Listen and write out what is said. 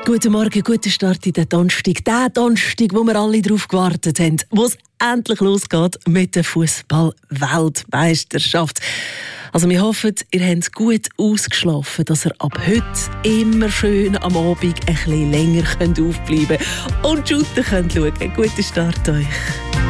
Guten Morgen, guten Start in den Donnerstag. Der Donnerstag, wo wir alle darauf gewartet haben, wo es endlich losgeht mit der Fußball-Weltmeisterschaft. Also wir hoffen, ihr habt gut ausgeschlafen, dass ihr ab heute immer schön am Abend ein bisschen länger aufbleiben könnt und shooten könnt schauen. Guten Start euch.